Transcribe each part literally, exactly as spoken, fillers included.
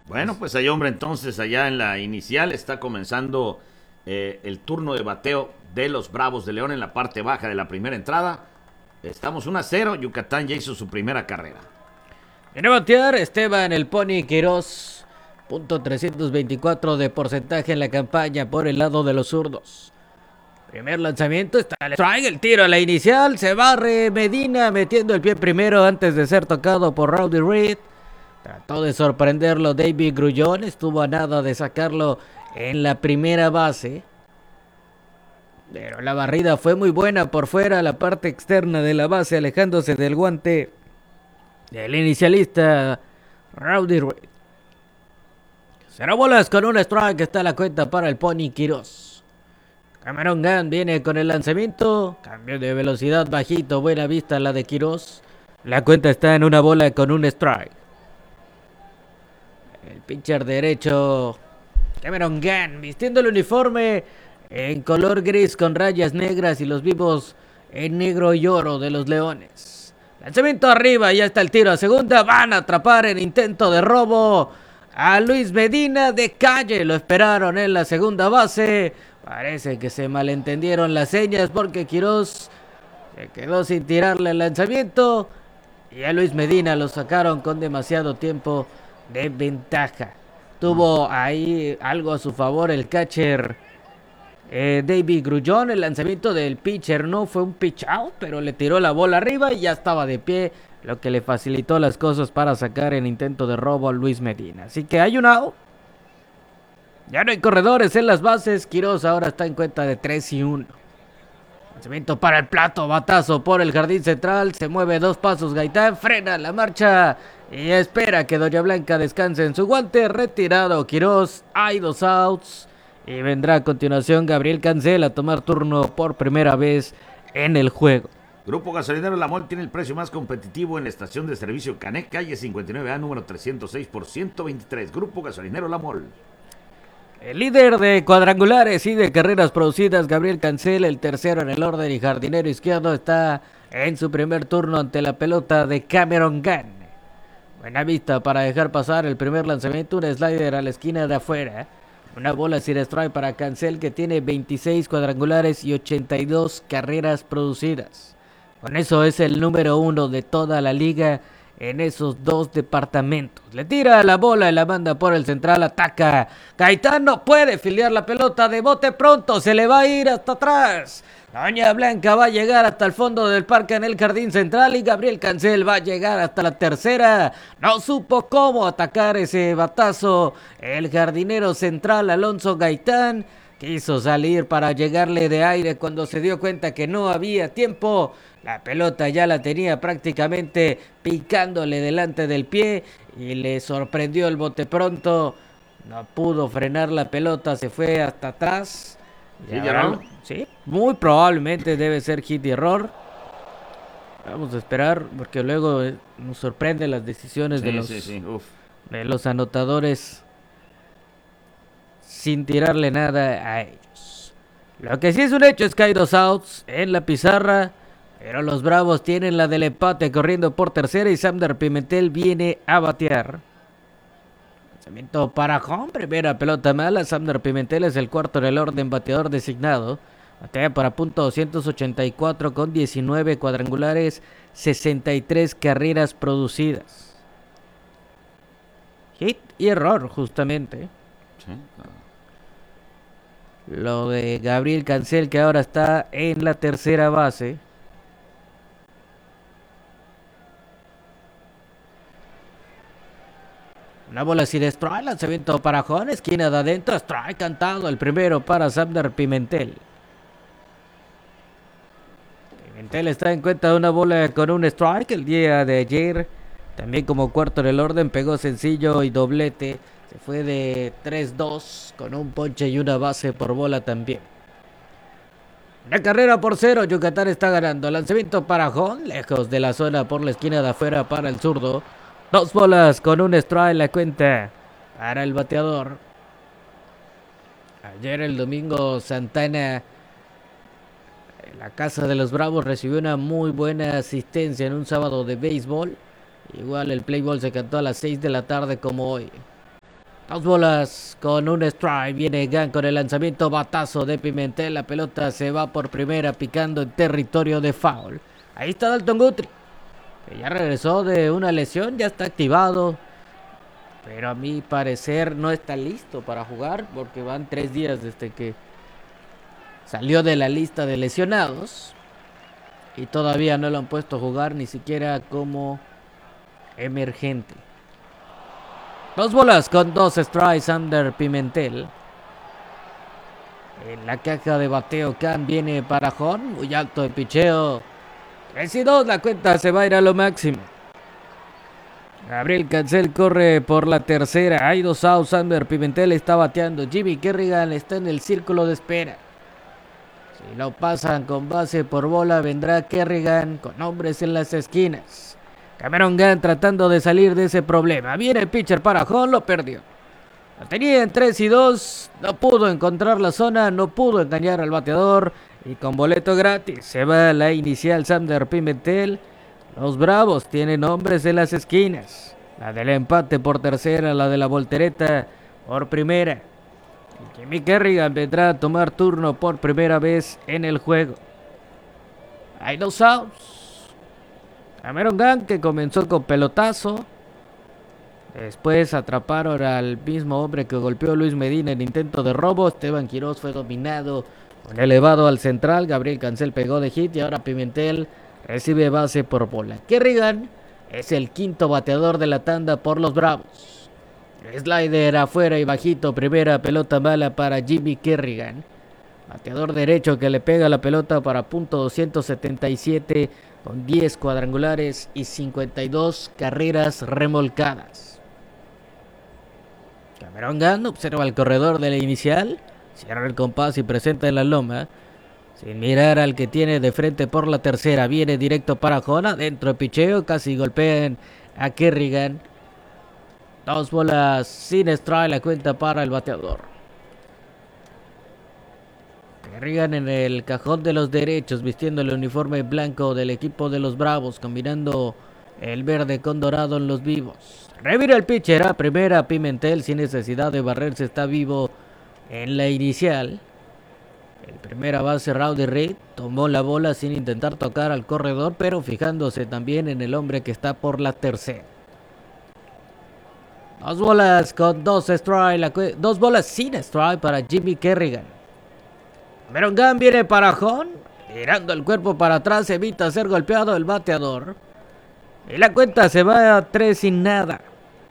Bueno, pues hay hombre entonces allá en la inicial está comenzando eh, el turno de bateo de los Bravos de León en la parte baja de la primera entrada. Estamos uno a cero, Yucatán ya hizo su primera carrera. Viene a batear Esteban el Pony Quirós, punto trescientos veinticuatro de porcentaje en la campaña por el lado de los zurdos. Primer lanzamiento, está el strike, el tiro a la inicial, se barre Medina metiendo el pie primero antes de ser tocado por Rowdy Reed. Trató de sorprenderlo David Grullón, estuvo a nada de sacarlo en la primera base. Pero la barrida fue muy buena por fuera, la parte externa de la base, alejándose del guante del inicialista Rowdy Reed. Cero bolas con un strike, está la cuenta para el Pony Quirós. Cameron Gunn viene con el lanzamiento, cambio de velocidad bajito, buena vista la de Quirós. La cuenta está en una bola con un strike. El pitcher derecho Cameron Gunn vistiendo el uniforme en color gris con rayas negras y los vivos en negro y oro de los Leones. Lanzamiento arriba, ya está el tiro a segunda, van a atrapar en intento de robo a Luis Medina de calle, lo esperaron en la segunda base. Parece que se malentendieron las señas porque Quirós se quedó sin tirarle el lanzamiento y a Luis Medina lo sacaron con demasiado tiempo de ventaja. Tuvo ahí algo a su favor el catcher eh, David Grullón. El lanzamiento del pitcher no fue un pitch out, pero le tiró la bola arriba y ya estaba de pie, lo que le facilitó las cosas para sacar el intento de robo a Luis Medina. Así que hay un out. Ya no hay corredores en las bases. Quirós ahora está en cuenta de tres y uno. Lanzamiento para el plato, batazo por el jardín central. Se mueve dos pasos Gaitán, frena la marcha y espera que Doña Blanca descanse en su guante. Retirado Quirós, hay dos outs. Y vendrá a continuación Gabriel Cancel a tomar turno por primera vez en el juego. Grupo Gasolinero La Mol tiene el precio más competitivo en la estación de servicio Canec, calle cincuenta y nueve A, número trescientos seis por ciento veintitrés. Grupo Gasolinero La Mol. El líder de cuadrangulares y de carreras producidas, Gabriel Cancel, el tercero en el orden y jardinero izquierdo, está en su primer turno ante la pelota de Cameron Gunn. Buena vista para dejar pasar el primer lanzamiento, un slider a la esquina de afuera. Una bola sin strike para Cancel, que tiene veintiséis cuadrangulares y ochenta y dos carreras producidas. Con eso es el número uno de toda la liga en esos dos departamentos. Le tira la bola y la manda por el central, ataca. Gaitán no puede filiar la pelota de bote pronto, se le va a ir hasta atrás. Doña Blanca va a llegar hasta el fondo del parque en el jardín central y Gabriel Cancel va a llegar hasta la tercera. No supo cómo atacar ese batazo el jardinero central Alonso Gaitán. Quiso salir para llegarle de aire cuando se dio cuenta que no había tiempo. La pelota ya la tenía prácticamente picándole delante del pie y le sorprendió el bote pronto. No pudo frenar la pelota, se fue hasta atrás. ¿Sí, error? Sí, muy probablemente debe ser hit y error. Vamos a esperar porque luego nos sorprenden las decisiones sí, de, los, sí, sí. Uf. de los anotadores sin tirarle nada a ellos. Lo que sí es un hecho es que hay dos outs en la pizarra, pero los Bravos tienen la del empate corriendo por tercera y Samder Pimentel viene a batear. Lanzamiento para home, primera pelota mala. Samder Pimentel es el cuarto en el orden bateador designado. Batea para punto doscientos ochenta y cuatro con diecinueve cuadrangulares, sesenta y tres carreras producidas. Hit y error justamente. Sí, claro. Lo de Gabriel Cancel, que ahora está en la tercera base. Una bola sin strike, lanzamiento para Juan, esquina de adentro, strike cantado, el primero para Samder Pimentel. Pimentel está en cuenta de una bola con un strike el día de ayer. También como cuarto en el orden, pegó sencillo y doblete. Se fue de tres dos con un ponche y una base por bola también. Una carrera por cero, Yucatán está ganando. Lanzamiento para Jon, lejos de la zona por la esquina de afuera para el zurdo. Dos bolas con un strike la cuenta para el bateador. Ayer el domingo Santana, en la casa de los Bravos, recibió una muy buena asistencia en un sábado de béisbol. Igual el play ball se cantó a las seis de la tarde como hoy. Dos bolas con un strike. Viene Gant con el lanzamiento batazo de Pimentel. La pelota se va por primera picando en territorio de foul. Ahí está Dalton Guthrie, que ya regresó de una lesión, ya está activado. Pero a mi parecer no está listo para jugar porque van tres días desde que salió de la lista de lesionados. Y todavía no lo han puesto a jugar ni siquiera como emergente. Dos bolas con dos strikes. Sander Pimentel. En la caja de bateo, Can viene para Jon. Muy alto el picheo. tres y dos, la cuenta se va a ir a lo máximo. Gabriel Cancel corre por la tercera. Hay dos outs. Sander Pimentel está bateando. Jimmy Kerrigan está en el círculo de espera. Si lo pasan con base por bola, vendrá Kerrigan con hombres en las esquinas. Cameron Gant tratando de salir de ese problema. Viene el pitcher para Jon, lo perdió. Lo tenía en tres y dos. No pudo encontrar la zona, no pudo engañar al bateador. Y con boleto gratis se va la inicial Sander Pimentel. Los Bravos tienen hombres en las esquinas. La del empate por tercera, la de la voltereta por primera. Y Jimmy Kerrigan vendrá a tomar turno por primera vez en el juego. Hay dos outs. Cameron Gant, que comenzó con pelotazo. Después atraparon al mismo hombre que golpeó a Luis Medina en intento de robo. Esteban Quiroz fue dominado con elevado al central. Gabriel Cancel pegó de hit y ahora Pimentel recibe base por bola. Kerrigan es el quinto bateador de la tanda por los Bravos. Slider afuera y bajito. Primera pelota mala para Jimmy Kerrigan. Bateador derecho que le pega la pelota para punto doscientos setenta y siete con diez cuadrangulares y cincuenta y dos carreras remolcadas. Cameron Gant observa el corredor de la inicial, cierra el compás y presenta en la loma. Sin mirar al que tiene de frente por la tercera, viene directo para Jona, dentro de picheo, casi golpean a Kerrigan. Dos bolas sin strike, la cuenta para el bateador. Kerrigan en el cajón de los derechos, vistiendo el uniforme blanco del equipo de los Bravos, combinando el verde con dorado en los vivos. Revira el pitcher a primera. Pimentel, sin necesidad de barrerse, está vivo en la inicial. El primera base, Rowdy Reed, tomó la bola sin intentar tocar al corredor, pero fijándose también en el hombre que está por la tercera. Dos bolas con dos strike, dos bolas sin strike para Jimmy Kerrigan. Cameron Gant viene para Jon, girando el cuerpo para atrás, evita ser golpeado el bateador. Y la cuenta se va a tres sin nada.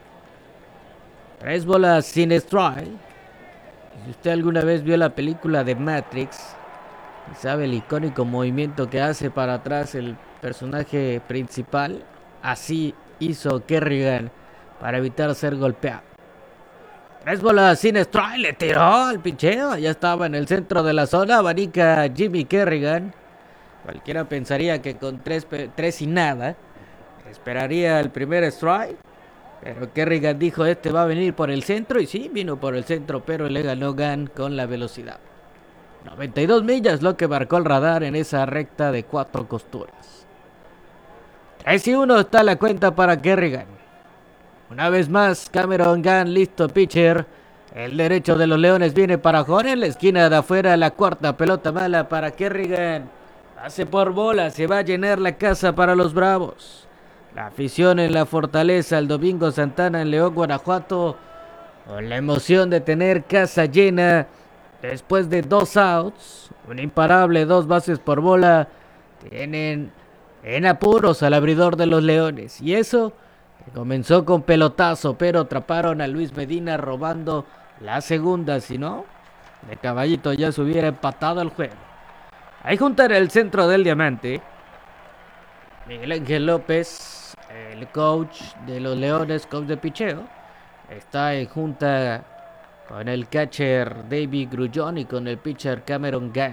Tres bolas sin strike. Si usted alguna vez vio la película de Matrix, sabe el icónico movimiento que hace para atrás el personaje principal, así hizo Kerrigan para evitar ser golpeado. Tres bolas sin strike, le tiró al picheo, ya estaba en el centro de la zona, abanica Jimmy Kerrigan. Cualquiera pensaría que con tres, tres y nada esperaría el primer strike, pero Kerrigan dijo este va a venir por el centro, y sí, vino por el centro, pero le ganó Gant con la velocidad. noventa y dos millas lo que marcó el radar en esa recta de cuatro costuras. tres y uno está la cuenta para Kerrigan. Una vez más, Cameron Gant listo, pitcher. El derecho de los Leones viene para Jon en la esquina de afuera. La cuarta pelota mala para Kerrigan. Pase por bola, se va a llenar la casa para los Bravos. La afición en la Fortaleza, el Domingo Santana en León, Guanajuato, con la emoción de tener casa llena después de dos outs. Un imparable, dos bases por bola. Tienen en apuros al abridor de los Leones. Y eso comenzó con pelotazo, pero atraparon a Luis Medina robando la segunda. Si no, de caballito ya se hubiera empatado el juego. Ahí junta en el centro del diamante Miguel Ángel López, el coach de los Leones, coach de picheo. Está en junta con el catcher David Grullón y con el pitcher Cameron Gant.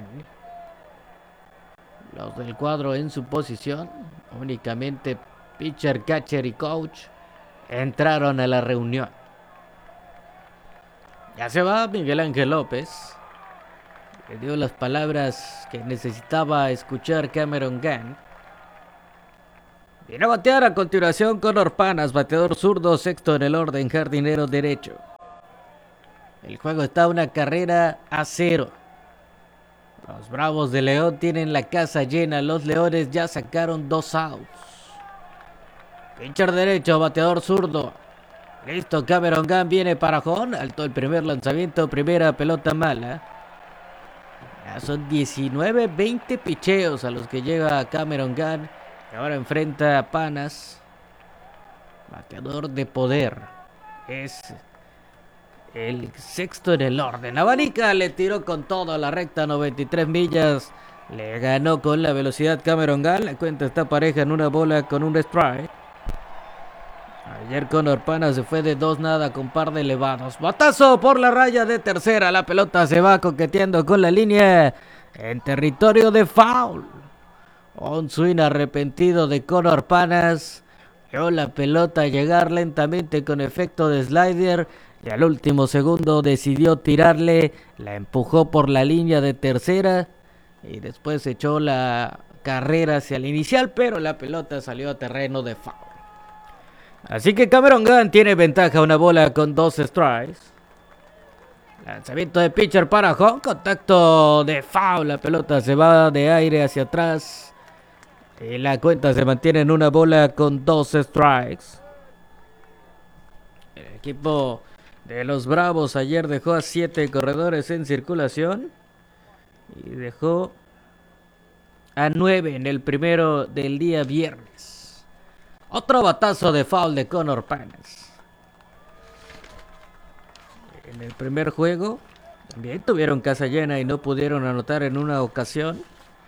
Los del cuadro en su posición, únicamente pitcher, catcher y coach entraron a la reunión. Ya se va Miguel Ángel López. Le dio las palabras que necesitaba escuchar Cameron Gant. Viene a batear a continuación Conor Panas, bateador zurdo, sexto en el orden, jardinero derecho. El juego está a una carrera a cero. Los Bravos de León tienen la casa llena. Los Leones ya sacaron dos outs. Pitcher derecho, bateador zurdo. Listo, Cameron Gunn viene para home. Alto el primer lanzamiento, primera pelota mala. Ya son diecinueve veinte picheos a los que llega Cameron Gunn. Y ahora enfrenta a Panas. Bateador de poder. Es el sexto en el orden. Abanica le tiró con todo a la recta, noventa y tres millas. Le ganó con la velocidad Cameron Gunn. La cuenta está pareja en una bola con un strike. Ayer Conor Panas se fue de dos nada con par de elevados. Batazo por la raya de tercera. La pelota se va coqueteando con la línea en territorio de foul. Un swing arrepentido de Conor Panas. Vio la pelota llegar lentamente con efecto de slider. Y al último segundo decidió tirarle. La empujó por la línea de tercera. Y después echó la carrera hacia el inicial. Pero la pelota salió a terreno de foul. Así que Cameron Gunn tiene ventaja, una bola con dos strikes. Lanzamiento de pitcher para home, contacto de foul, la pelota se va de aire hacia atrás. Y la cuenta se mantiene en una bola con dos strikes. El equipo de los Bravos ayer dejó a siete corredores en circulación. Y dejó a nueve en el primero del día viernes. Otro batazo de foul de Conor Panas. En el primer juego también tuvieron casa llena y no pudieron anotar en una ocasión.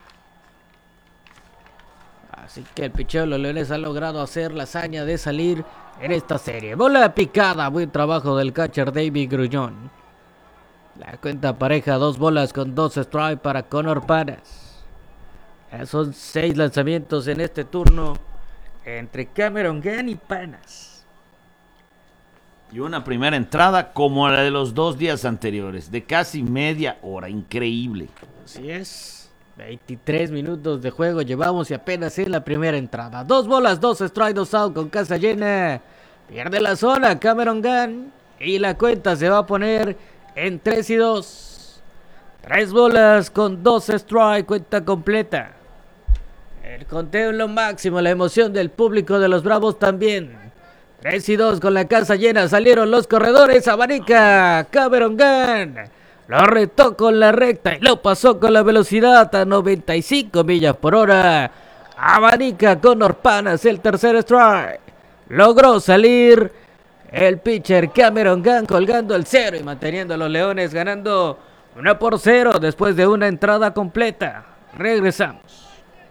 Así que el picheo de los Leones ha logrado hacer la hazaña de salir en esta serie. Bola picada, buen trabajo del catcher David Grullón. La cuenta pareja, dos bolas con dos strikes para Conor Panas. Ya son seis lanzamientos en este turno entre Cameron Gunn y Panas. Y una primera entrada como la de los dos días anteriores, de casi media hora, increíble. Así es, veintitrés minutos de juego llevamos y apenas en la primera entrada. Dos bolas, dos strikes, dos out con casa llena. Pierde la zona Cameron Gunn y la cuenta se va a poner en tres y dos. Tres bolas con dos strikes, cuenta completa. El conteo en lo máximo, la emoción del público de los Bravos también. tres y dos con la casa llena, salieron los corredores. Abanica, Cameron Gunn lo retó con la recta y lo pasó con la velocidad a noventa y cinco millas por hora. Abanica Conor Panas, el tercer strike. Logró salir el pitcher Cameron Gunn colgando el cero y manteniendo a los Leones ganando uno por cero después de una entrada completa. Regresamos.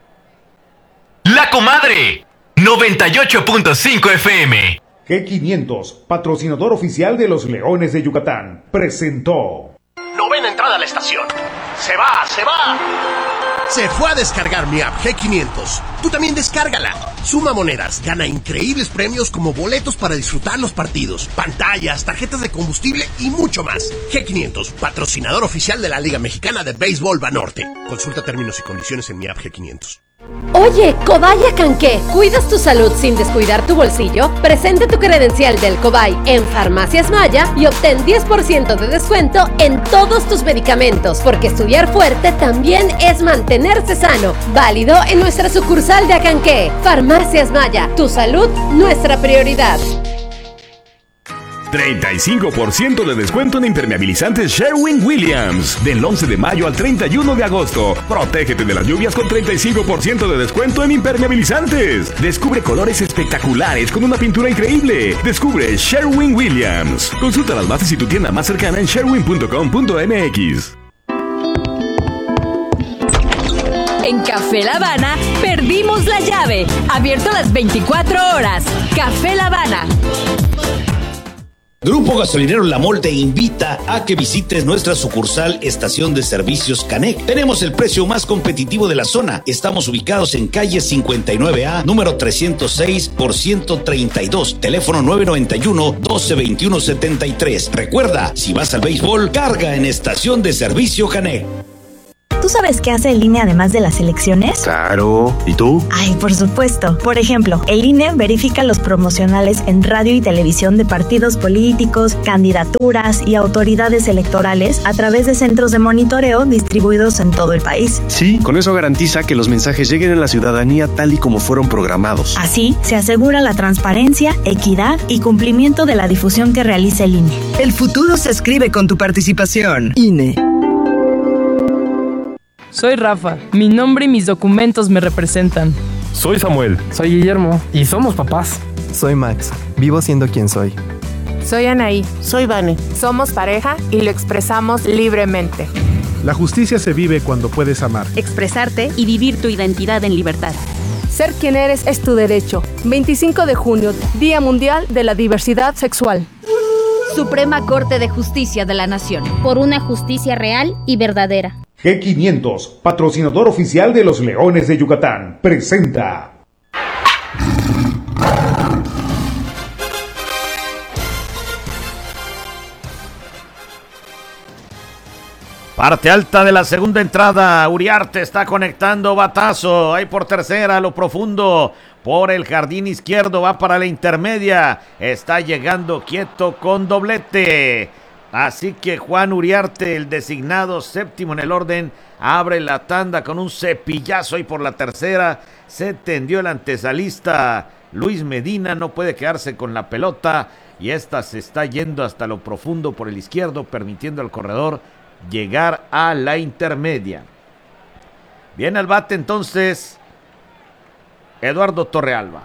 La Comadre, noventa y ocho punto cinco F M. G quinientos, patrocinador oficial de los Leones de Yucatán, presentó. Novena entrada a la estación. ¡Se va, se va! Se fue a descargar mi app G quinientos. Tú también descárgala. Suma monedas, gana increíbles premios como boletos para disfrutar los partidos, pantallas, tarjetas de combustible y mucho más. G quinientos, patrocinador oficial de la Liga Mexicana de Béisbol Banorte. Consulta términos y condiciones en mi app G quinientos. Oye, Cobay Acanqué, ¿cuidas tu salud sin descuidar tu bolsillo? Presenta tu credencial del Cobay en Farmacias Maya y obtén diez por ciento de descuento en todos tus medicamentos, porque estudiar fuerte también es mantenerse sano. Válido en nuestra sucursal de Acanqué. Farmacias Maya, tu salud, nuestra prioridad. treinta y cinco por ciento de descuento en impermeabilizantes Sherwin-Williams. Del once de mayo al treinta y uno de agosto. Protégete de las lluvias con treinta y cinco por ciento de descuento en impermeabilizantes. Descubre colores espectaculares con una pintura increíble. Descubre Sherwin-Williams. Consulta las bases y tu tienda más cercana en sherwin punto com punto m x. En Café La Habana perdimos la llave. Abierto las veinticuatro horas. Café La Habana. Grupo Gasolinero La Mol te invita a que visites nuestra sucursal Estación de Servicios Canec. Tenemos el precio más competitivo de la zona. Estamos ubicados en calle cincuenta y nueve A, número trescientos seis por ciento treinta y dos, teléfono nueve noventa y uno, doce veintiuno setenta y tres. Recuerda, si vas al béisbol, carga en Estación de Servicio Canec. ¿tú sabes qué hace el I N E además de las elecciones? Claro. ¿Y tú? Ay, por supuesto. Por ejemplo, el I N E verifica los promocionales en radio y televisión de partidos políticos, candidaturas y autoridades electorales a través de centros de monitoreo distribuidos en todo el país. Sí, con eso garantiza que los mensajes lleguen a la ciudadanía tal y como fueron programados. Así, se asegura la transparencia, equidad y cumplimiento de la difusión que realiza el I N E. El futuro se escribe con tu participación. I N E. Soy Rafa. Mi nombre y mis documentos me representan. Soy Samuel. Soy Guillermo. Y somos papás. Soy Max. Vivo siendo quien soy. Soy Anaí. Soy Vane. Somos pareja y lo expresamos libremente. La justicia se vive cuando puedes amar, expresarte y vivir tu identidad en libertad. Ser quien eres es tu derecho. veinticinco de junio, Día Mundial de la Diversidad Sexual. Suprema Corte de Justicia de la Nación. Por una justicia real y verdadera. G quinientos, patrocinador oficial de los Leones de Yucatán, presenta. Parte alta de la segunda entrada, Uriarte está conectando batazo, ahí por tercera, a lo profundo, por el jardín izquierdo, va para la intermedia, está llegando quieto con doblete. Así que Juan Uriarte, el designado séptimo en el orden, abre la tanda con un cepillazo ahí por la tercera. Se tendió el antesalista Luis Medina, no puede quedarse con la pelota y esta se está yendo hasta lo profundo por el izquierdo, permitiendo al corredor llegar a la intermedia. Viene al bate entonces Eduardo Torrealba.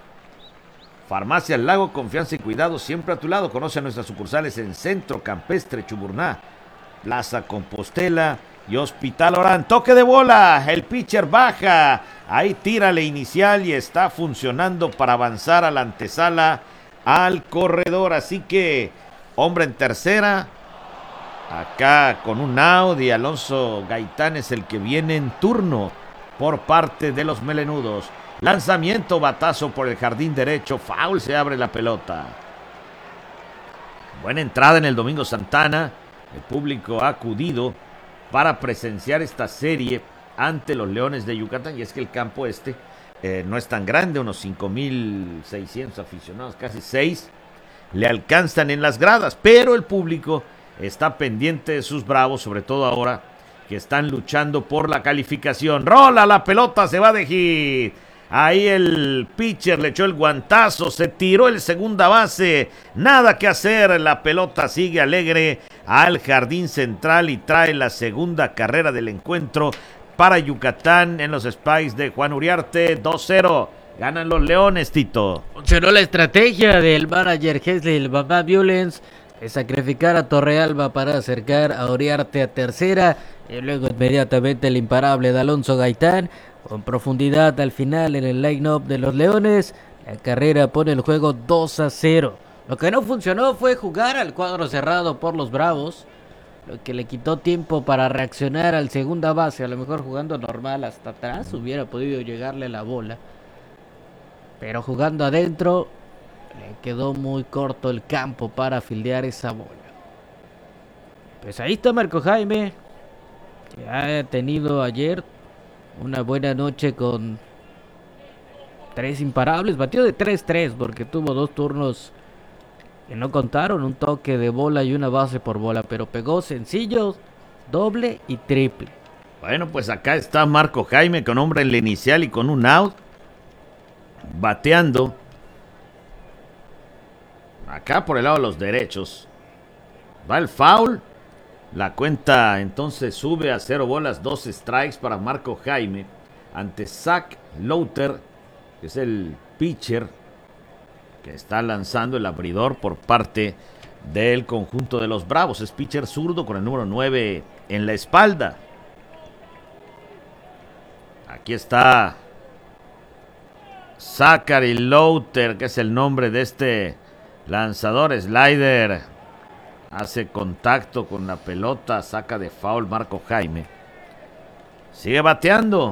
Farmacia El Lago, confianza y cuidado siempre a tu lado. Conoce a nuestras sucursales en Centro Campestre Chuburná, Plaza Compostela y Hospital Orán. Toque de bola, el pitcher baja, ahí tira la inicial y está funcionando para avanzar a la antesala al corredor. Así que hombre en tercera, acá con un out, y Alonso Gaitán es el que viene en turno por parte de los melenudos. Lanzamiento, batazo por el jardín derecho, foul, se abre la pelota. Buena entrada en el Domingo Santana. El público ha acudido para presenciar esta serie ante los Leones de Yucatán. Y es que el campo este eh, no es tan grande, unos cinco mil seiscientos aficionados, casi seis, le alcanzan en las gradas. Pero el público está pendiente de sus Bravos, sobre todo ahora que están luchando por la calificación. Rola la pelota, se va de hit. Ahí el pitcher le echó el guantazo, se tiró el segunda base, nada que hacer, la pelota sigue alegre al jardín central y trae la segunda carrera del encuentro para Yucatán en los Spies de Juan Uriarte. Dos cero, ganan los Leones, Tito. Funcionó la estrategia del manager Hesley, el Baba Violence, de sacrificar a Torrealba para acercar a Uriarte a tercera, y luego inmediatamente el imparable de Alonso Gaitán con profundidad al final en el line-up de los Leones. La carrera pone el juego dos a cero. Lo que no funcionó fue jugar al cuadro cerrado por los Bravos, lo que le quitó tiempo para reaccionar al segunda base. A lo mejor jugando normal hasta atrás hubiera podido llegarle la bola, pero jugando adentro le quedó muy corto el campo para fildear esa bola. Pues ahí está Marco Jaime, que ha tenido ayer una buena noche con tres imparables. Batió de tres tres porque tuvo dos turnos que no contaron, un toque de bola y una base por bola, pero pegó sencillos, doble y triple. Bueno, pues acá está Marco Jaime con hombre en la inicial y con un out, bateando acá por el lado de los derechos. Va el foul. La cuenta entonces sube a cero bolas, dos strikes para Marco Jaime ante Zach Louter, que es el pitcher que está lanzando el abridor por parte del conjunto de los Bravos. Es pitcher zurdo con el número nueve en la espalda. Aquí está Zachary Louter, que es el nombre de este lanzador. Slider. Hace contacto con la pelota, saca de foul Marco Jaime. Sigue bateando.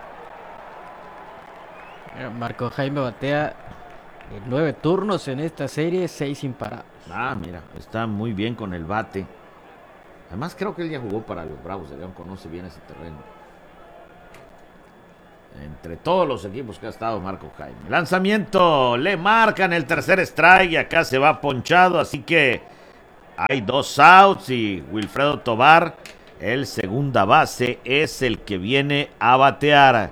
Marco Jaime batea en nueve turnos en esta serie, seis imparables. Ah, mira, está muy bien con el bate. Además creo que él ya jugó para los Bravos de León, conoce bien ese terreno. Entre todos los equipos que ha estado Marco Jaime. Lanzamiento, le marcan el tercer strike y acá se va ponchado, así que hay dos outs y Wilfredo Tovar, el segunda base, es el que viene a batear.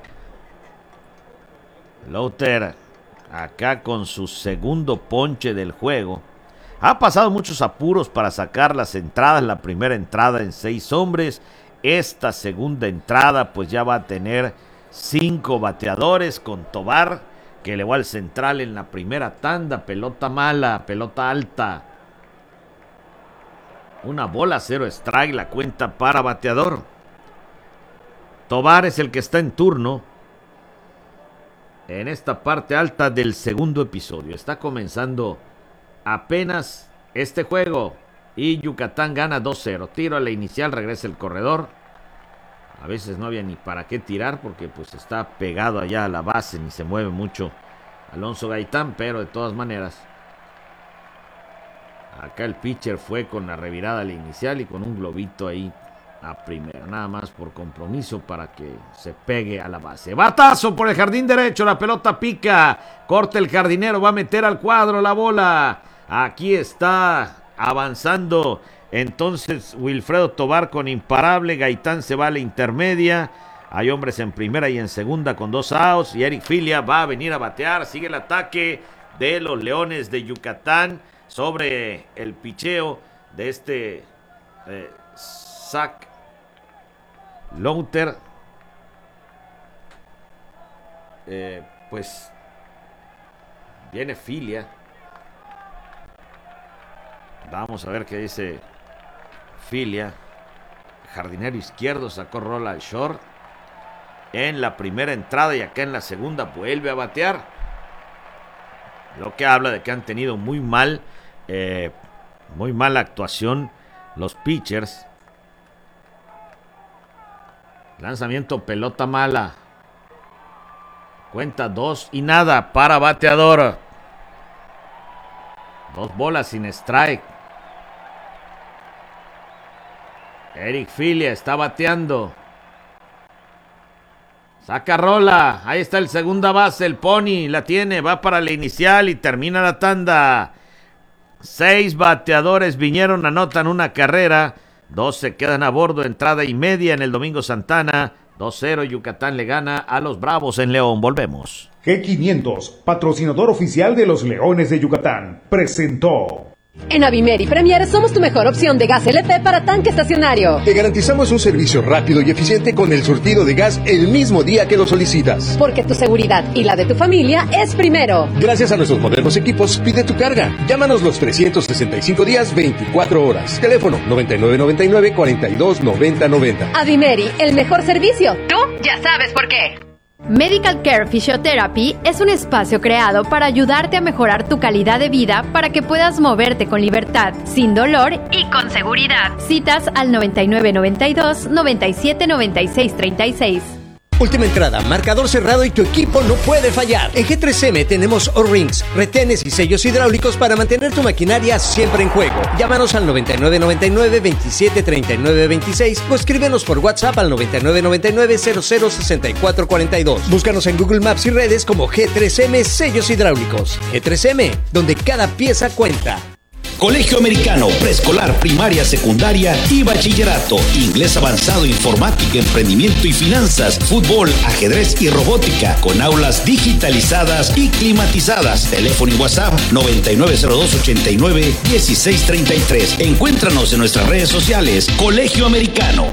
Lowther acá con su segundo ponche del juego. Ha pasado muchos apuros para sacar las entradas, la primera entrada en seis hombres. Esta segunda entrada pues ya va a tener cinco bateadores con Tovar, que elevó al central en la primera tanda. Pelota mala, pelota alta. Una bola, cero strike, la cuenta para bateador. Tovar es el que está en turno en esta parte alta del segundo episodio. Está comenzando apenas este juego y Yucatán gana dos cero. Tiro a la inicial, regresa el corredor. A veces no había ni para qué tirar porque pues está pegado allá a la base, ni se mueve mucho Alonso Gaitán, pero de todas maneras acá el pitcher fue con la revirada a la inicial y con un globito ahí a primera, nada más por compromiso para que se pegue a la base. Batazo por el jardín derecho, la pelota pica, corta el jardinero, va a meter al cuadro la bola. Aquí está avanzando entonces Wilfredo Tovar con imparable. Gaitán se va a la intermedia. Hay hombres en primera y en segunda con dos outs. Y Eric Filia va a venir a batear. Sigue el ataque de los Leones de Yucatán sobre el picheo de este eh, Zach Lowther. Eh, pues viene Filia. Vamos a ver qué dice Filia. Jardinero izquierdo sacó rola al short en la primera entrada y acá en la segunda vuelve a batear. Lo que habla de que han tenido muy mal, eh, muy mala actuación los pitchers. Lanzamiento, pelota mala. Cuenta dos y nada para bateador. Dos bolas sin strike. Eric Filia está bateando. Saca rola. Ahí está el segunda base. El Pony la tiene. Va para la inicial y termina la tanda. Seis bateadores vinieron, anotan una carrera. Dos se quedan a bordo. Entrada y media en el Domingo Santana. dos cero. Yucatán le gana a los Bravos en León. Volvemos. G quinientos, patrocinador oficial de los Leones de Yucatán, presentó. En Avimeri Premier somos tu mejor opción de gas L P para tanque estacionario. Te garantizamos un servicio rápido y eficiente con el surtido de gas el mismo día que lo solicitas. Porque tu seguridad y la de tu familia es primero. Gracias a nuestros modernos equipos, pide tu carga. Llámanos los trescientos sesenta y cinco días, veinticuatro horas. Teléfono noventa y nueve noventa y nueve, cuarenta y dos noventa noventa. Avimeri, el mejor servicio. Tú ya sabes por qué. Medical Care Physiotherapy es un espacio creado para ayudarte a mejorar tu calidad de vida para que puedas moverte con libertad, sin dolor y con seguridad. Citas al noventa y nueve noventa y dos, noventa y siete noventa y seis treinta y seis. Última entrada, marcador cerrado y tu equipo no puede fallar. En G tres M tenemos O-Rings, retenes y sellos hidráulicos para mantener tu maquinaria siempre en juego. Llámanos al noventa y nueve noventa y nueve, veintisiete treinta y nueve veintiséis o escríbenos por WhatsApp al noventa y nueve noventa y nueve, cero cero sesenta y cuatro cuarenta y dos. Búscanos en Google Maps y redes como G tres M Sellos Hidráulicos. G tres M, donde cada pieza cuenta. Colegio Americano, preescolar, primaria, secundaria y bachillerato. Inglés avanzado, informática, emprendimiento y finanzas, fútbol, ajedrez y robótica, con aulas digitalizadas y climatizadas. Teléfono y WhatsApp noventa y nueve cero dos, ochenta y nueve, dieciséis treinta y tres. Encuéntranos en nuestras redes sociales. Colegio Americano.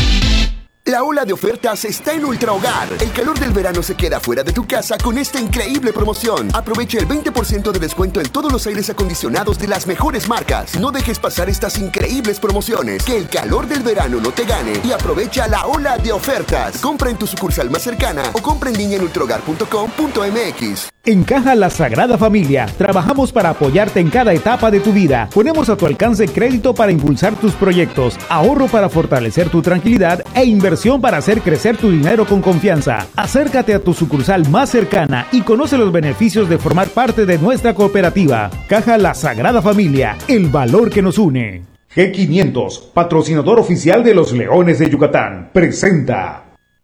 La ola de ofertas está en Ultra Hogar. El calor del verano se queda fuera de tu casa con esta increíble promoción. Aprovecha el veinte por ciento de descuento en todos los aires acondicionados de las mejores marcas. No dejes pasar estas increíbles promociones. Que el calor del verano no te gane y aprovecha la ola de ofertas. Compra en tu sucursal más cercana o compra en línea en ultrahogar punto com punto m x. En Caja La Sagrada Familia, trabajamos para apoyarte en cada etapa de tu vida. Ponemos a tu alcance crédito para impulsar tus proyectos, ahorro para fortalecer tu tranquilidad e inversión para hacer crecer tu dinero con confianza. Acércate a tu sucursal más cercana y conoce los beneficios de formar parte de nuestra cooperativa. Caja La Sagrada Familia, el valor que nos une. G quinientos, patrocinador oficial de los Leones de Yucatán, presenta.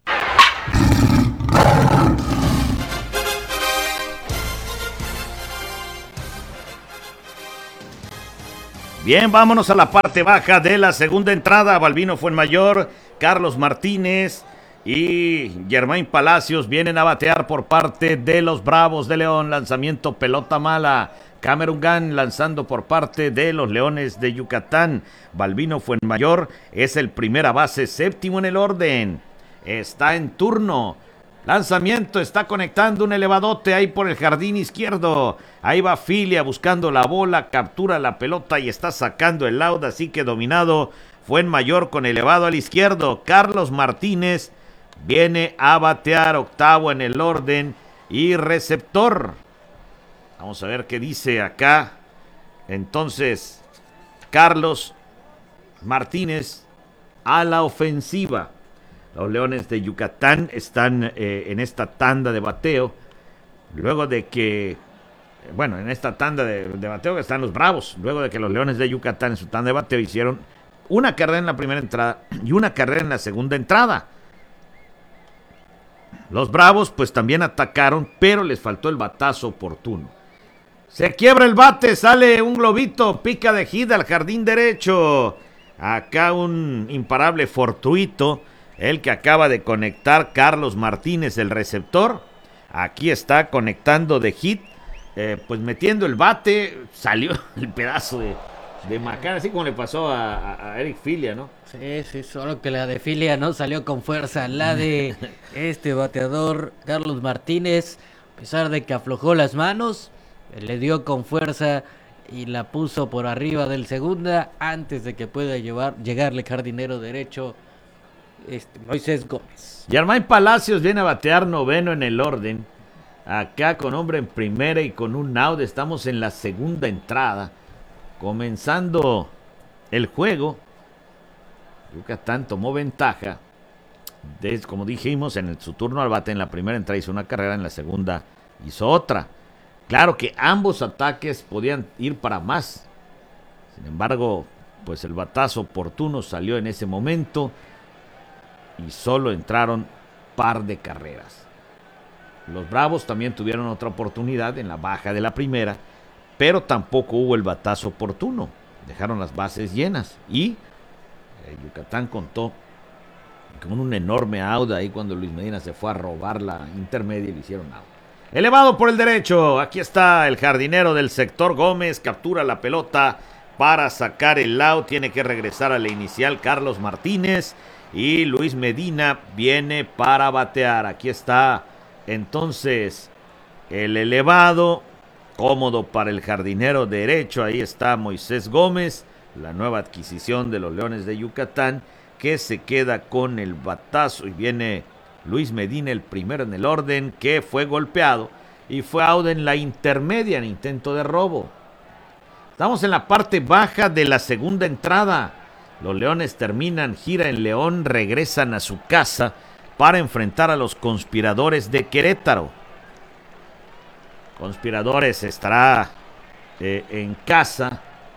Bien, vámonos a la parte baja de la segunda entrada. Balbino Fuenmayor, Carlos Martínez y Germain Palacios vienen a batear por parte de los Bravos de León. Lanzamiento pelota mala. Cameron Gunn lanzando por parte de los Leones de Yucatán. Balbino Fuenmayor es el primera base, séptimo en el orden. Está en turno. Lanzamiento, está conectando un elevadote ahí por el jardín izquierdo. Ahí va Filia buscando la bola, captura la pelota y está sacando el out, así que dominado Fuenmayor con elevado al izquierdo. Carlos Martínez viene a batear, octavo en el orden y receptor. Vamos a ver qué dice acá. Entonces, Carlos Martínez a la ofensiva. Los Leones de Yucatán están eh, en esta tanda de bateo. Luego de que, bueno, en esta tanda de, de bateo que están los Bravos. Luego de que los Leones de Yucatán en su tanda de bateo hicieron una carrera en la primera entrada y una carrera en la segunda entrada. Los Bravos pues también atacaron, pero les faltó el batazo oportuno. Se quiebra el bate, sale un globito, pica de hit al jardín derecho. Acá un imparable fortuito, el que acaba de conectar Carlos Martínez, el receptor. Aquí está conectando de hit, eh, pues metiendo el bate, salió el pedazo de, de macana, así como le pasó a, a, a Eric Filia, ¿no? Sí, sí, solo que la de Filia no salió con fuerza. La de este bateador, Carlos Martínez, a pesar de que aflojó las manos, le dio con fuerza y la puso por arriba del segunda antes de que pueda llevar, llegarle jardinero derecho este, Moisés Gómez. Germain Palacios viene a batear noveno en el orden. Acá con hombre en primera y con un out. Estamos en la segunda entrada. Comenzando el juego. Yucatán tomó ventaja. De, como dijimos, en el, su turno al bate en la primera entrada hizo una carrera, en la segunda hizo otra. Claro que ambos ataques podían ir para más. Sin embargo, pues el batazo oportuno salió en ese momento y solo entraron par de carreras. Los Bravos también tuvieron otra oportunidad en la baja de la primera, pero tampoco hubo el batazo oportuno. Dejaron las bases llenas y eh, Yucatán contó con un enorme out ahí cuando Luis Medina se fue a robar la intermedia y le hicieron out. Elevado por el derecho, aquí está el jardinero del sector Gómez, captura la pelota para sacar el out, tiene que regresar a la inicial Carlos Martínez y Luis Medina viene para batear. Aquí está entonces el elevado, cómodo para el jardinero derecho, ahí está Moisés Gómez, la nueva adquisición de los Leones de Yucatán, que se queda con el batazo y viene Luis Medina, el primero en el orden, que fue golpeado y fue out en la intermedia en intento de robo. Estamos en la parte baja de la segunda entrada. Los Leones terminan gira en León, regresan a su casa para enfrentar a los Conspiradores de Querétaro. Conspiradores estará eh, en casa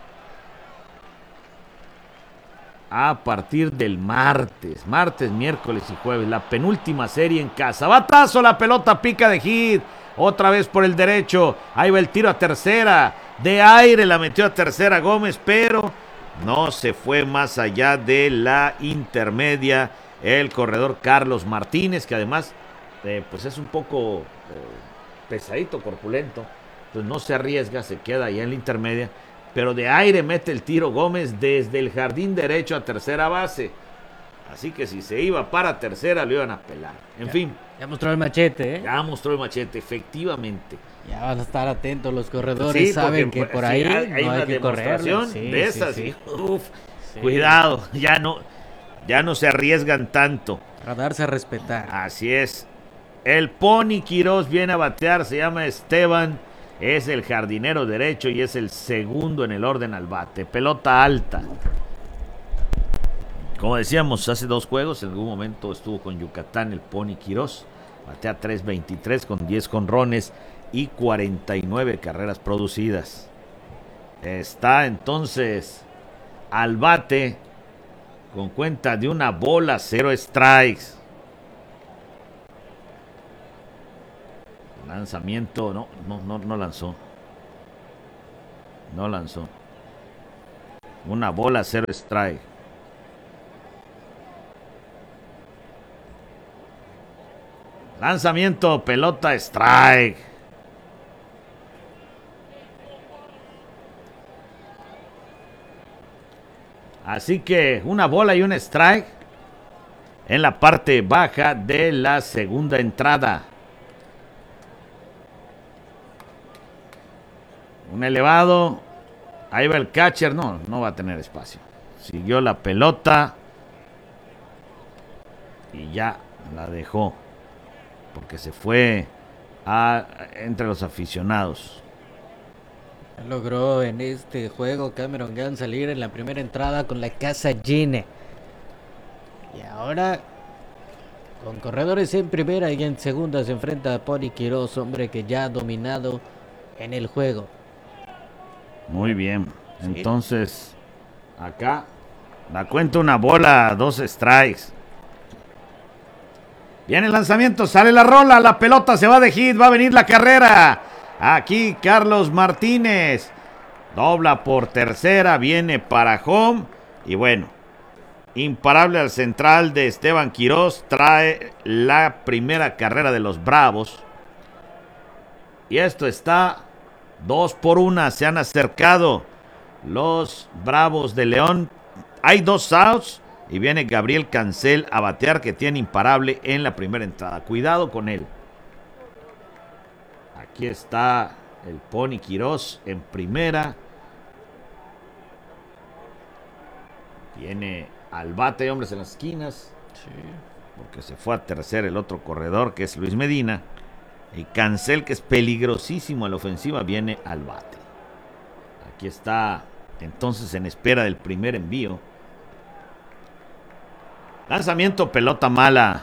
a partir del martes, martes, miércoles y jueves, la penúltima serie en casa. Batazo, la pelota pica de hit, otra vez por el derecho, ahí va el tiro a tercera, de aire la metió a tercera Gómez, pero no se fue más allá de la intermedia el corredor Carlos Martínez, que además eh, pues es un poco eh, pesadito, corpulento, pues no se arriesga, se queda ahí en la intermedia. Pero de aire mete el tiro Gómez desde el jardín derecho a tercera base. Así que si se iba para tercera, lo iban a pelar. En ya, fin. Ya mostró el machete, ¿eh? Ya mostró el machete, efectivamente. Ya van a estar atentos los corredores. Sí, saben porque, que por sí, ahí hay, hay no una hay que demostración sí, de sí, esas. sí. Y, uf, Sí. Cuidado, ya no, ya no se arriesgan tanto. A darse a respetar. Así es. El Pony Quirós viene a batear, se llama Esteban. Es el jardinero derecho y es el segundo en el orden al bate. Pelota alta. Como decíamos, hace dos juegos, en algún momento estuvo con Yucatán el Pony Quirós. Batea tres veintitrés con diez jonrones y cuarenta y nueve carreras producidas. Está entonces al bate con cuenta de una bola, cero strikes. Lanzamiento, no, no, no, no lanzó. No lanzó. Una bola, cero strike. Lanzamiento, pelota, strike. Así que una bola y un strike en la parte baja de la segunda entrada. Un elevado. Ahí va el catcher. No, no va a tener espacio. Siguió la pelota. Y ya la dejó. Porque se fue a, entre los aficionados. Logró en este juego Cameron Gunn salir en la primera entrada con la casa llena. Y ahora, con corredores en primera y en segunda, se enfrenta a Pony Quiroz, hombre que ya ha dominado en el juego. Muy bien. Sí. Entonces, acá la cuenta una bola, dos strikes. Viene el lanzamiento, sale la rola, la pelota se va de hit, va a venir la carrera. Aquí Carlos Martínez dobla por tercera, viene para home. Y bueno, imparable al central de Esteban Quiroz, trae la primera carrera de los Bravos. Y esto está dos por una, se han acercado los Bravos de León. Hay dos outs y viene Gabriel Cancel a batear, que tiene imparable en la primera entrada. Cuidado con él. Aquí está el Pony Quiroz en primera. Viene al bate, hombres en las esquinas. Sí. Porque se fue a tercera el otro corredor, que es Luis Medina. Y Cancel, que es peligrosísimo en la ofensiva, viene al bate. Aquí está entonces en espera del primer envío. Lanzamiento, pelota mala.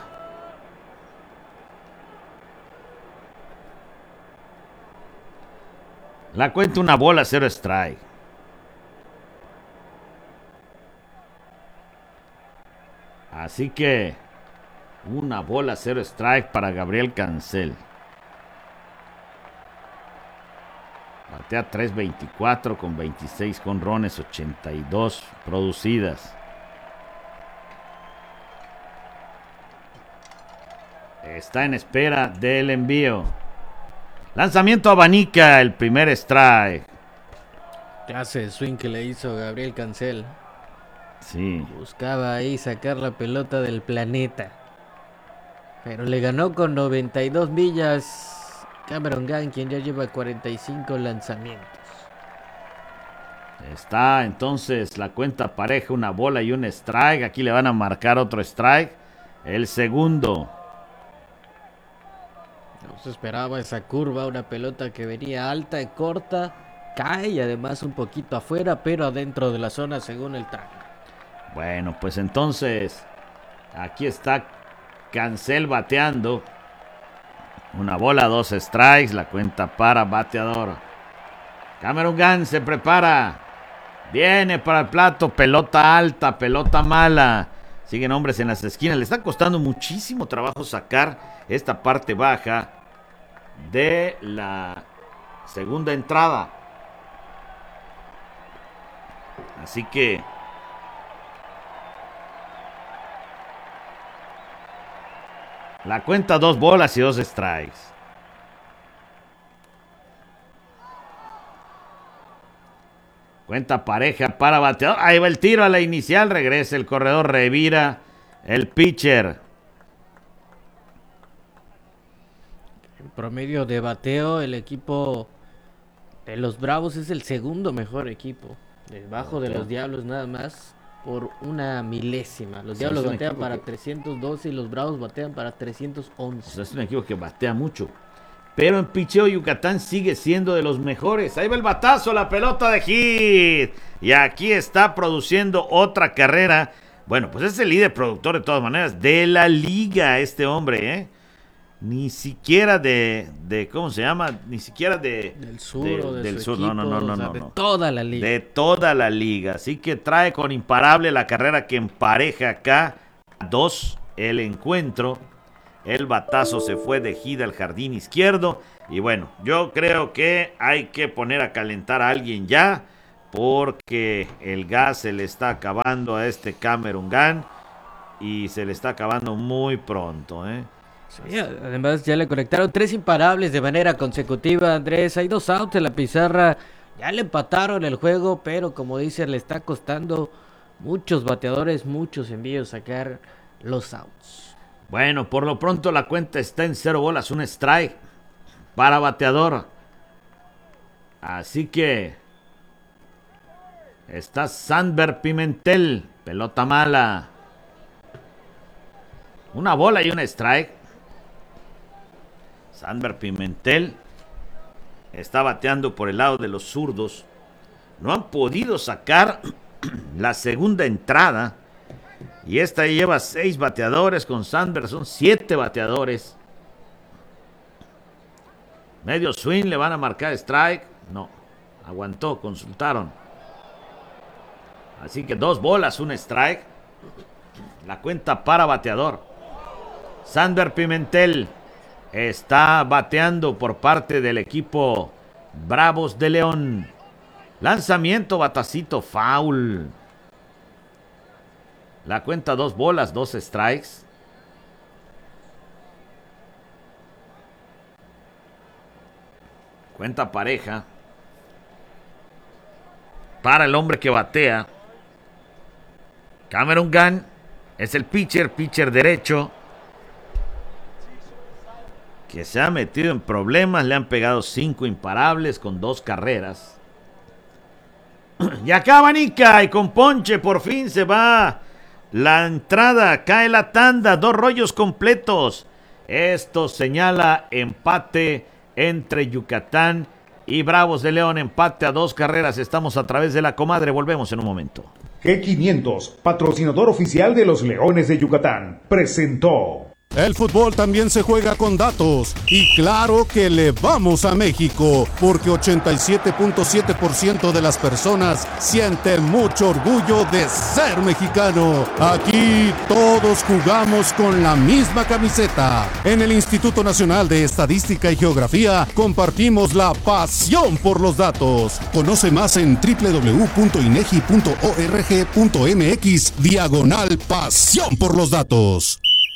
La cuenta una bola, cero strike. Así que una bola, cero strike para Gabriel Cancel. Batea tres veinticuatro con veintiséis jonrones, ochenta y dos producidas. Está en espera del envío. Lanzamiento abanica, el primer strike. Clase de swing que le hizo Gabriel Cancel. Sí. Buscaba ahí sacar la pelota del planeta. Pero le ganó con noventa y dos millas Cameron Gunn, quien ya lleva cuarenta y cinco lanzamientos. Está entonces la cuenta pareja, una bola y un strike. Aquí le van a marcar otro strike. El segundo. No se esperaba esa curva, una pelota que venía alta y corta, cae y además un poquito afuera, pero adentro de la zona según el track. Bueno, pues entonces aquí está Cancel bateando. Una bola, dos strikes, la cuenta para bateador. Cameron Gunn se prepara. Viene para el plato, pelota alta, pelota mala. Siguen hombres en las esquinas. Le está costando muchísimo trabajo sacar esta parte baja de la segunda entrada. Así que la cuenta dos bolas y dos strikes. Cuenta pareja para bateador. Ahí va el tiro a la inicial. Regresa el corredor, revira el pitcher. En promedio de bateo, el equipo de los Bravos es el segundo mejor equipo. Debajo de los Diablos nada más por una milésima. Los Diablos batean para que... trescientos doce y los Bravos batean para trescientos once. O sea, es un equipo que batea mucho. Pero en picheo Yucatán sigue siendo de los mejores. Ahí va el batazo, la pelota de hit. Y aquí está produciendo otra carrera. Bueno, pues es el líder productor de todas maneras de la liga este hombre, ¿eh? ni siquiera de, de ¿cómo se llama? Ni siquiera de del sur, de, o de del su sur. equipo, no, no, no, no, o sea, no, de no. toda la liga. De toda la liga. Así que trae con imparable la carrera que empareja acá a dos el encuentro. El batazo se fue de gira al jardín izquierdo. Y bueno, yo creo que hay que poner a calentar a alguien ya, porque el gas se le está acabando a este Cameron Gunn y se le está acabando muy pronto, ¿eh? Sí, además ya le conectaron tres imparables de manera consecutiva, Andrés. Hay dos outs en la pizarra. Ya le empataron el juego, pero como dice, le está costando muchos bateadores, muchos envíos sacar los outs. Bueno, por lo pronto la cuenta está en cero bolas, un strike para bateador. Así que está Sandberg Pimentel, pelota mala. Una bola y un strike. Sandberg Pimentel está bateando por el lado de los zurdos. No han podido sacar la segunda entrada. Y esta lleva seis bateadores. Con Sandberg son siete bateadores. Medio swing, le van a marcar strike. No, aguantó, consultaron. Así que dos bolas, un strike. La cuenta para bateador. Sandberg Pimentel está bateando por parte del equipo Bravos de León. Lanzamiento, batacito, foul. La cuenta dos bolas, dos strikes. Cuenta pareja para el hombre que batea. Cameron Gunn es el pitcher, pitcher derecho, que se ha metido en problemas. Le han pegado cinco imparables con dos carreras. Y acá abanica y con ponche por fin se va la entrada. Cae la tanda, dos rollos completos. Esto señala empate entre Yucatán y Bravos de León. Empate a dos carreras. Estamos a través de La Comadre. Volvemos en un momento. G quinientos, patrocinador oficial de los Leones de Yucatán, presentó. El fútbol también se juega con datos y claro que le vamos a México porque ochenta y siete punto siete por ciento de las personas sienten mucho orgullo de ser mexicano. Aquí todos jugamos con la misma camiseta. En el Instituto Nacional de Estadística y Geografía compartimos la pasión por los datos. Conoce más en doble u doble u doble u punto inegi punto org punto mx diagonal pasión por los datos.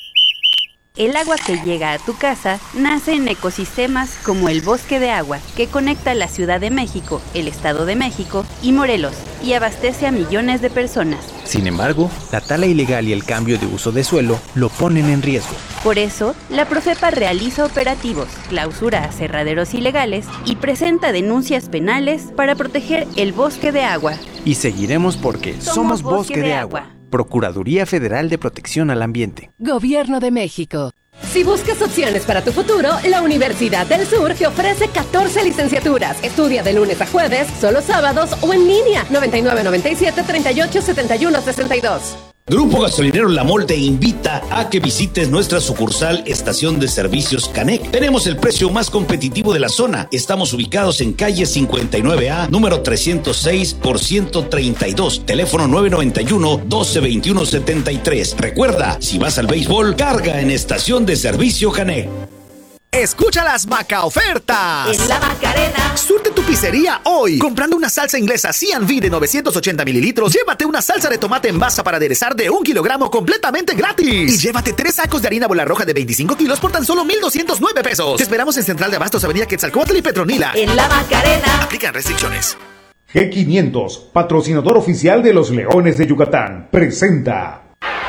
El agua que llega a tu casa nace en ecosistemas como el Bosque de Agua, que conecta la Ciudad de México, el Estado de México y Morelos, y abastece a millones de personas. Sin embargo, la tala ilegal y el cambio de uso de suelo lo ponen en riesgo. Por eso, la Profepa realiza operativos, clausura aserraderos ilegales y presenta denuncias penales para proteger el Bosque de Agua. Y seguiremos porque somos, somos Bosque, Bosque de, de Agua. Agua. Procuraduría Federal de Protección al Ambiente. Gobierno de México. Si buscas opciones para tu futuro, la Universidad del Sur te ofrece catorce licenciaturas. Estudia de lunes a jueves, solo sábados o en línea. noventa y nueve noventa y siete treinta y ocho setenta y uno sesenta y dos. Grupo Gasolinero La Mol te invita a que visites nuestra sucursal Estación de Servicios Canec. Tenemos el precio más competitivo de la zona. Estamos ubicados en calle cincuenta y nueve A, número trescientos seis por ciento treinta y dos, teléfono nueve noventa y uno, doce veintiuno setenta y tres. Recuerda, si vas al béisbol, carga en Estación de Servicio Canec. Escucha las Maca ofertas. En la Macarena. Surte tu pizzería hoy. Comprando una salsa inglesa C and V de novecientos ochenta mililitros, llévate una salsa de tomate en masa para aderezar de un kilogramo completamente gratis. Y llévate tres sacos de harina bola roja de veinticinco kilos por tan solo mil doscientos nueve pesos. Te esperamos en Central de Abastos, Avenida Quetzalcóatl y Petronila. En la Macarena. Aplican restricciones. G quinientos, patrocinador oficial de los Leones de Yucatán, presenta.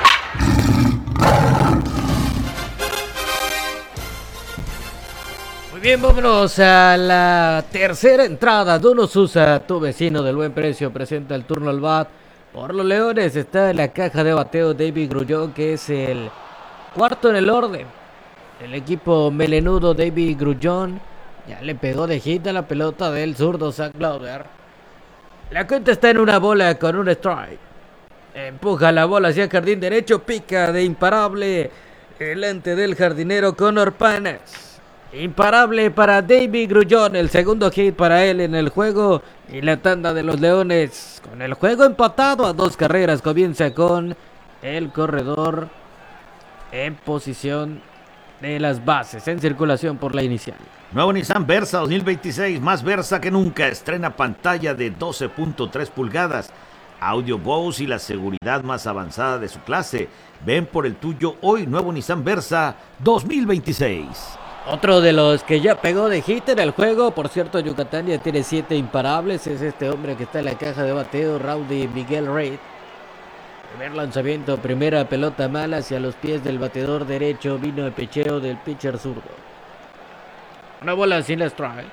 Muy bien, vámonos a la tercera entrada. Dono Sousa, tu vecino del buen precio, presenta el turno al bat. Por los Leones está en la caja de bateo David Grullón, que es el cuarto en el orden. El equipo melenudo David Grullón ya le pegó de hit a la pelota del zurdo Zach Lauder. La cuenta está en una bola con un strike. Empuja la bola hacia el jardín derecho, pica de imparable delante del jardinero Conor Panas. Imparable para David Grullón, el segundo hit para él en el juego. Y la tanda de los Leones, con el juego empatado a dos carreras, comienza con el corredor en posición de las bases, en circulación por la inicial. Nuevo Nissan Versa dos mil veintiséis, más Versa que nunca. Estrena pantalla de doce punto tres pulgadas, audio Bose y la seguridad más avanzada de su clase. Ven por el tuyo hoy, nuevo Nissan Versa dos mil veintiséis. Otro de los que ya pegó de hit en el juego, por cierto, Yucatán ya tiene siete imparables, es este hombre que está en la caja de bateo, Rowdy Miguel Reid. Primer lanzamiento, primera pelota mala hacia los pies del bateador derecho, vino el picheo del pitcher zurdo. Una bola sin strike.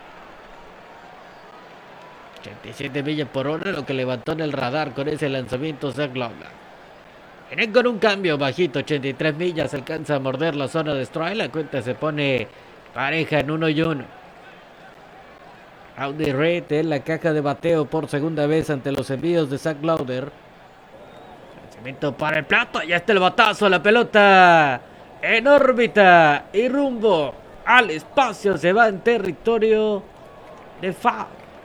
ochenta y siete millas por hora, lo que levantó en el radar con ese lanzamiento Zach Lauder. Vienen con un cambio bajito, ochenta y tres millas, alcanza a morder la zona de strike, la cuenta se pone pareja en uno y uno. Rowdy Reid en la caja de bateo por segunda vez ante los envíos de Zach Lauder. Lanzamiento para el plato, ya está el batazo, la pelota en órbita y rumbo al espacio, se va en territorio de foul.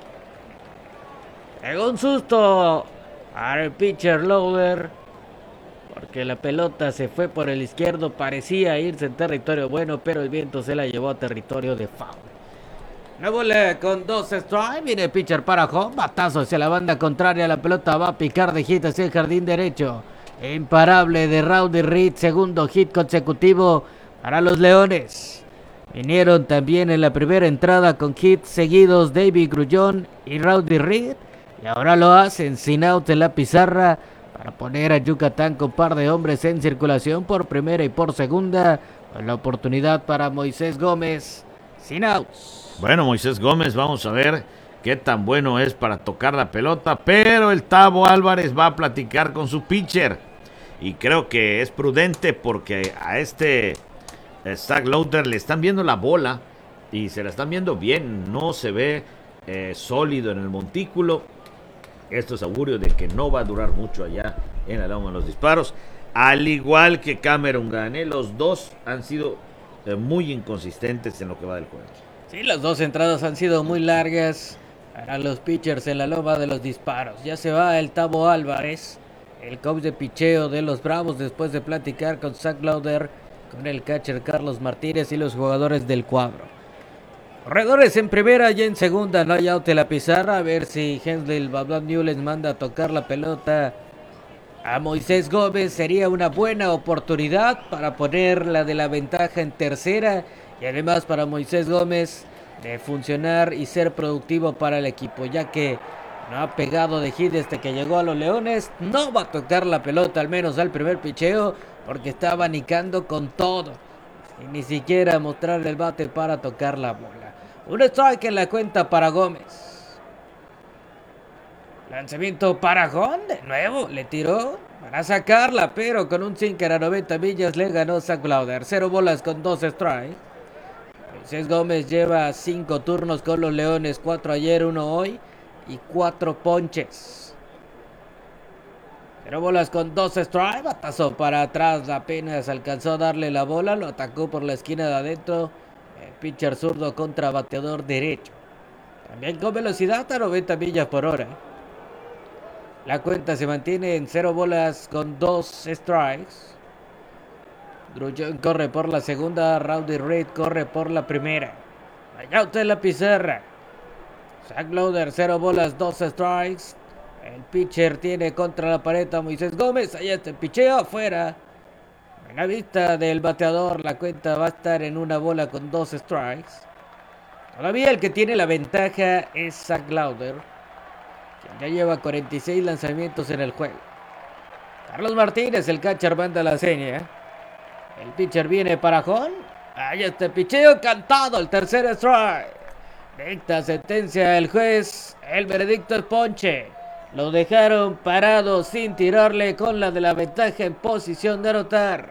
Pegó un susto para el pitcher Lauder, porque la pelota se fue por el izquierdo, parecía irse en territorio bueno, pero el viento se la llevó a territorio de foul. Una bola con dos strikes, viene el pitcher para home, batazo hacia la banda contraria, la pelota va a picar de hit hacia el jardín derecho. Imparable de Rowdy Reid, segundo hit consecutivo para los Leones. Vinieron también en la primera entrada con hits seguidos David Grullón y Rowdy Reid, y ahora lo hacen sin out en la pizarra para poner a Yucatán con par de hombres en circulación por primera y por segunda, con la oportunidad para Moisés Gómez sin outs. Bueno, Moisés Gómez, vamos a ver qué tan bueno es para tocar la pelota, pero el Tavo Álvarez va a platicar con su pitcher y creo que es prudente porque a este Zach Lauder le están viendo la bola y se la están viendo bien, no se ve eh, sólido en el montículo. Esto es augurio de que no va a durar mucho allá en la loma de los disparos, al igual que Cameron Gane. Los dos han sido eh, muy inconsistentes en lo que va del juego. Sí, las dos entradas han sido muy largas para los pitchers en la loma de los disparos. Ya se va el Tavo Álvarez, el coach de picheo de los Bravos, después de platicar con Zach Lauder, con el catcher Carlos Martínez y los jugadores del cuadro. Corredores en primera y en segunda, no hay out en la pizarra. A ver si Hensley Bablan Newlands manda a tocar la pelota a Moisés Gómez. Sería una buena oportunidad para poner la de la ventaja en tercera. Y además para Moisés Gómez de funcionar y ser productivo para el equipo, ya que no ha pegado de hit desde que llegó a los Leones. No va a tocar la pelota, al menos al primer picheo, porque está abanicando con todo. Y ni siquiera mostrar el bate para tocar la bola. Un strike en la cuenta para Gómez. Lanzamiento para Jon, de nuevo, le tiró para sacarla, pero con un sinker a noventa millas le ganó Zach Lauder. Cero bolas con dos strikes. Moisés Gómez lleva cinco turnos con los Leones, cuatro ayer, uno hoy y cuatro ponches. Cero bolas con dos strikes, batazo para atrás, apenas alcanzó a darle la bola, lo atacó por la esquina de adentro. El pitcher zurdo contra bateador derecho. También con velocidad a noventa millas por hora. La cuenta se mantiene en cero bolas con dos strikes. Grullón corre por la segunda, Rowdy Reid corre por la primera. Allá usted en la pizarra. Zach Lauder, cero bolas, dos strikes. El pitcher tiene contra la pared a Moisés Gómez. Allá está el picheo afuera. En la vista del bateador, la cuenta va a estar en una bola con dos strikes. Todavía el que tiene la ventaja es Zach Lauder, quien ya lleva cuarenta y seis lanzamientos en el juego. Carlos Martínez, el catcher, manda la seña. El pitcher viene para Jon. Ahí está el picheo cantado, el tercer strike. Dicta sentencia el juez. El veredicto es ponche. Lo dejaron parado sin tirarle con la de la ventaja en posición de anotar.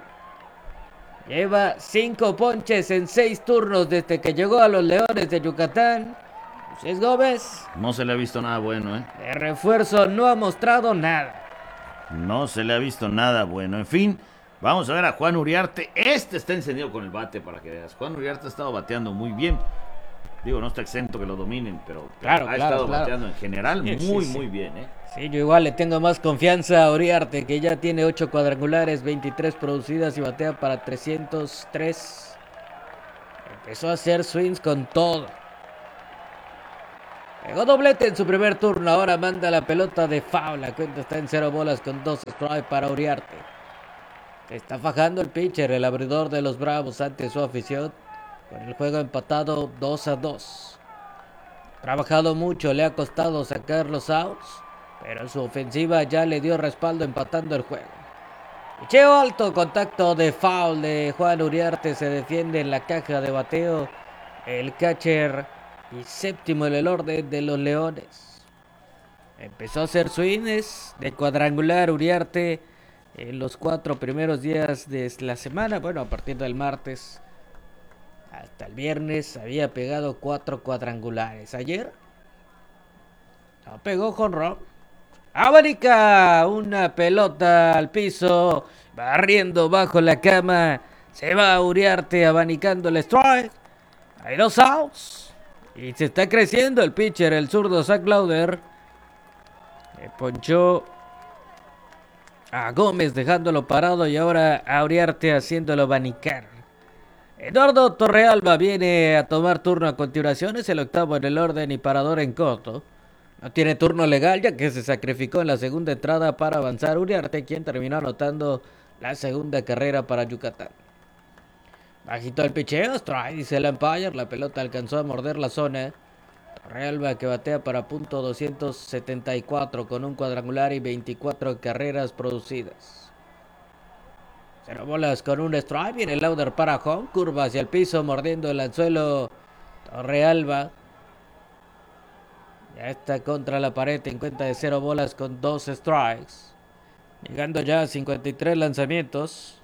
Lleva cinco ponches en seis turnos desde que llegó a los Leones de Yucatán. Moisés Gómez. No se le ha visto nada bueno, ¿eh? De refuerzo no ha mostrado nada. No se le ha visto nada bueno. En fin, Vamos a ver a Juan Uriarte. Este está encendido con el bate para que veas. Juan Uriarte ha estado bateando muy bien. Digo, no está exento que lo dominen, pero claro, ha claro, estado claro. bateando en general Sí, muy, sí, sí. muy bien, ¿eh? Sí, yo igual le tengo más confianza a Uriarte, que ya tiene ocho cuadrangulares, veintitrés producidas y batea para trescientos tres. Empezó a hacer swings con todo. Pegó doblete en su primer turno, ahora manda la pelota de foul. La cuenta está en cero bolas con dos strikes para Uriarte. Está fajando el pitcher, el abridor de los Bravos ante su afición, con el juego empatado dos a dos. Trabajado mucho, le ha costado sacar los outs, pero su ofensiva ya le dio respaldo empatando el juego. Picheo alto, contacto de foul de Juan Uriarte, se defiende en la caja de bateo el catcher y séptimo en el orden de los Leones. Empezó a hacer swings de cuadrangular Uriarte en los cuatro primeros días de la semana. Bueno, a partir del martes hasta el viernes había pegado cuatro cuadrangulares. Ayer no pegó jonrón. Abanica una pelota al piso, barriendo bajo la cama. Se va Uriarte abanicando el strike. Hay dos outs y se está creciendo el pitcher, el zurdo Zach Lauder. Le ponchó a Gómez dejándolo parado y ahora a Uriarte haciéndolo abanicar. Eduardo Torrealba viene a tomar turno a continuación, es el octavo en el orden y parador en corto. No tiene turno legal ya que se sacrificó en la segunda entrada para avanzar Uriarte, quien terminó anotando la segunda carrera para Yucatán. Bajito el picheo, strike, dice el umpire, la pelota alcanzó a morder la zona. Torrealba que batea para punto doscientos setenta y cuatro con un cuadrangular y veinticuatro carreras producidas. Cero bolas con un strike, viene el Lauder para home, curva hacia el piso, mordiendo el anzuelo Torrealba. Ya está contra la pared en cuenta de cero bolas con dos strikes. Llegando ya a cincuenta y tres lanzamientos.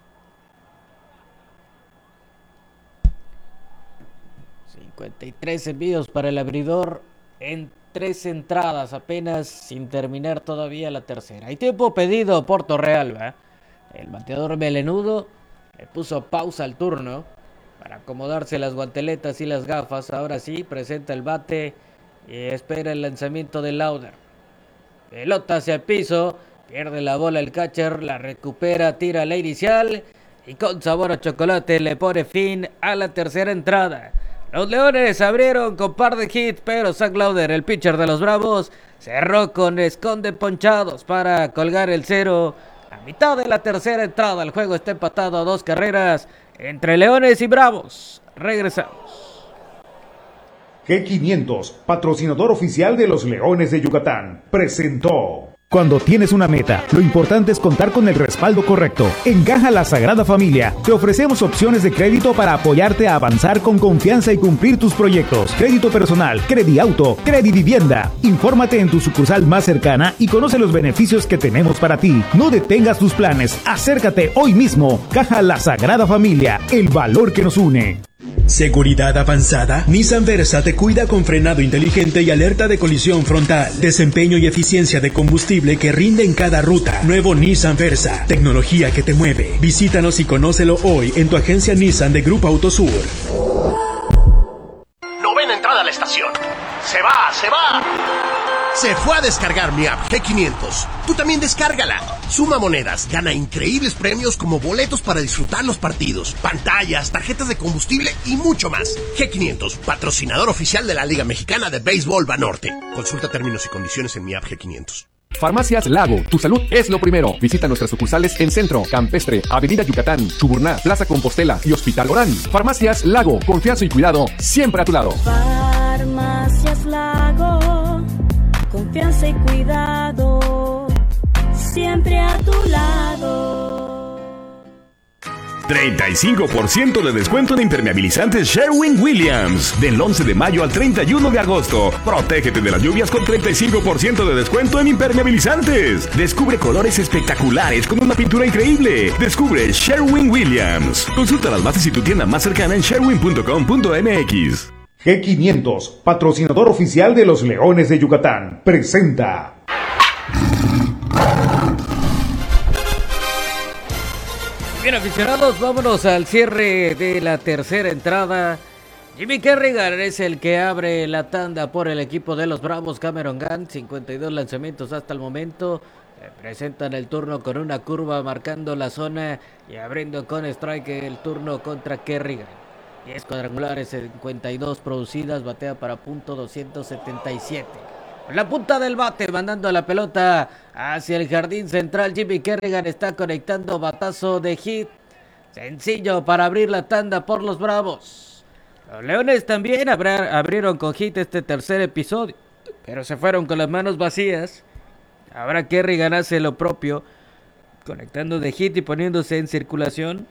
cincuenta y tres envíos para el abridor en tres entradas, apenas sin terminar todavía la tercera. Hay tiempo pedido por Torrealba. El bateador melenudo le puso pausa al turno para acomodarse las guanteletas y las gafas. Ahora sí, presenta el bate y espera el lanzamiento de Lauder. Pelota hacia el piso, pierde la bola el catcher, la recupera, tira la inicial y con sabor a chocolate le pone fin a la tercera entrada. Los Leones abrieron con par de hits, pero Zach Lauder, el pitcher de los Bravos, cerró con esconde ponchados para colgar el cero. A mitad de la tercera entrada, el juego está empatado a dos carreras entre Leones y Bravos. Regresamos. G quinientos, patrocinador oficial de los Leones de Yucatán, presentó. Cuando tienes una meta, lo importante es contar con el respaldo correcto. En Caja La Sagrada Familia, te ofrecemos opciones de crédito para apoyarte a avanzar con confianza y cumplir tus proyectos. Crédito personal, Crediauto, Credivivienda. Infórmate en tu sucursal más cercana y conoce los beneficios que tenemos para ti. No detengas tus planes, acércate hoy mismo. Caja La Sagrada Familia, el valor que nos une. Seguridad avanzada. Nissan Versa te cuida con frenado inteligente y alerta de colisión frontal. Desempeño y eficiencia de combustible que rinde en cada ruta. Nuevo Nissan Versa. Tecnología que te mueve. Visítanos y conócelo hoy en tu agencia Nissan de Grupo Autosur. Novena entrada a la estación. Se va, se va. Se fue a descargar mi app G quinientos. Tú también descárgala. Suma monedas, gana increíbles premios como boletos para disfrutar los partidos, pantallas, tarjetas de combustible y mucho más. G quinientos, patrocinador oficial de la Liga Mexicana de Béisbol Banorte. Consulta términos y condiciones en mi app G quinientos. Farmacias Lago, tu salud es lo primero. Visita nuestras sucursales en Centro, Campestre, Avenida Yucatán, Chuburná, Plaza Compostela y Hospital Orán. Farmacias Lago, confianza y cuidado siempre a tu lado. Farmacias Lago, confianza y cuidado siempre a tu lado. treinta y cinco por ciento de descuento en impermeabilizantes Sherwin-Williams. Del once de mayo al treinta y uno de agosto. Protégete de las lluvias con treinta y cinco por ciento de descuento en impermeabilizantes. Descubre colores espectaculares con una pintura increíble. Descubre Sherwin-Williams. Consulta las bases y tu tienda más cercana en sherwin punto com punto m x. G quinientos, patrocinador oficial de los Leones de Yucatán, presenta. Bien, aficionados, vámonos al cierre de la tercera entrada. Jimmy Kerrigan es el que abre la tanda por el equipo de los Bravos. Cameron Gunn, cincuenta y dos lanzamientos hasta el momento. Se presentan el turno con una curva marcando la zona y abriendo con strike el turno contra Kerrigan. diez cuadrangulares, cincuenta y dos producidas, batea para punto doscientos setenta y siete. Con la punta del bate, mandando la pelota hacia el jardín central. Jimmy Kerrigan está conectando batazo de hit. Sencillo para abrir la tanda por los Bravos. Los Leones también abra- abrieron con hit este tercer episodio, pero se fueron con las manos vacías. Ahora Kerrigan hace lo propio, conectando de hit y poniéndose en circulación.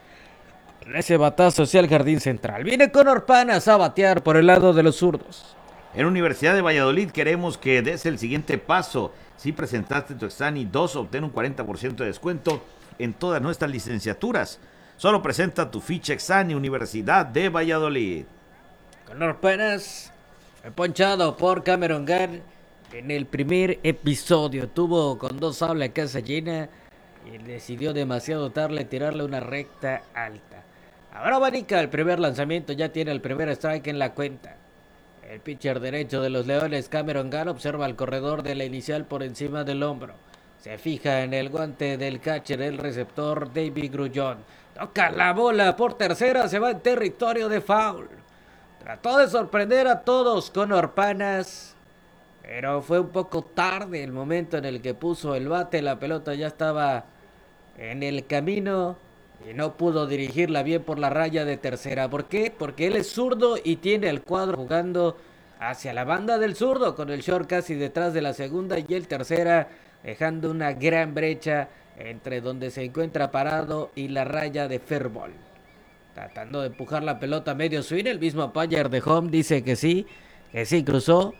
Ese batazo hacia el jardín central. Viene Conor Panas a batear por el lado de los zurdos. En Universidad de Valladolid queremos que des el siguiente paso. Si presentaste tu Exani dos, obtén un cuarenta por ciento de descuento en todas nuestras licenciaturas. Solo presenta tu ficha Exani Universidad de Valladolid. Conor Panas fue ponchado por Cameron Gunn en el primer episodio. Tuvo con dos aulas casa llena y decidió demasiado tarde tirarle una recta alta. Ahora abanica el primer lanzamiento, ya tiene el primer strike en la cuenta. El pitcher derecho de los Leones, Cameron Gunn, observa al corredor de la inicial por encima del hombro. Se fija en el guante del catcher, el receptor David Grullón. Toca la bola por tercera, se va en territorio de foul. Trató de sorprender a todos Conor Panas, pero fue un poco tarde el momento en el que puso el bate. La pelota ya estaba en el camino y no pudo dirigirla bien por la raya de tercera. ¿Por qué? Porque él es zurdo y tiene el cuadro jugando hacia la banda del zurdo, con el short casi detrás de la segunda y el tercera, dejando una gran brecha entre donde se encuentra parado y la raya de fair ball. Tratando de empujar la pelota a medio swing, el mismo umpire de home dice que sí, que sí cruzó.